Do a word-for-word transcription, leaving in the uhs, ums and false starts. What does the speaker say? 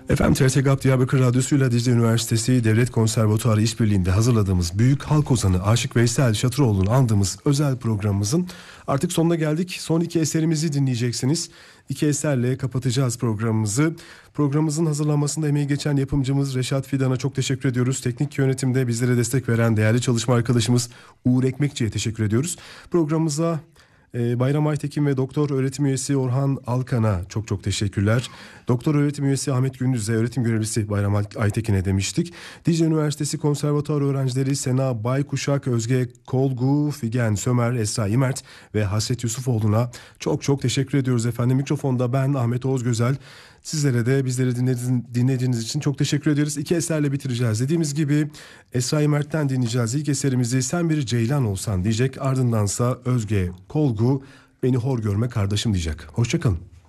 Efendim T R T GAP Diyarbakır Radyosu ile Dicle Üniversitesi Devlet Konservatuarı işbirliğinde hazırladığımız büyük halk ozanı Aşık Veysel Şatıroğlu'nu andığımız özel programımızın artık sonuna geldik. Son iki eserimizi dinleyeceksiniz. İki eserle kapatacağız programımızı. Programımızın hazırlanmasında emeği geçen yapımcımız Reşat Fidan'a çok teşekkür ediyoruz. Teknik yönetimde bizlere destek veren değerli çalışma arkadaşımız Uğur Ekmekçi'ye teşekkür ediyoruz. Programımıza Bayram Aytekin ve Doktor Öğretim Üyesi Orhan Alkan'a çok çok teşekkürler. Doktor Öğretim Üyesi Ahmet Gündüz'e, öğretim görevlisi Bayram Aytekin'e demiştik. Dicle Üniversitesi Konservatuar öğrencileri Sena Baykuşak, Özge Kolgu, Figen Sömer, Esra İmert ve Hasret Yusufoğlu'na çok çok teşekkür ediyoruz efendim. Mikrofonda ben Ahmet Oğuz Gözel. Sizlere de bizleri dinlediğiniz için çok teşekkür ederiz. İki eserle bitireceğiz. Dediğimiz gibi Esra İmert'ten dinleyeceğiz. İlk eserimizi Sen Bir Ceylan Olsan diyecek. Ardındansa Özge Kolgu Beni Hor Görme Kardeşim diyecek. Hoşçakalın.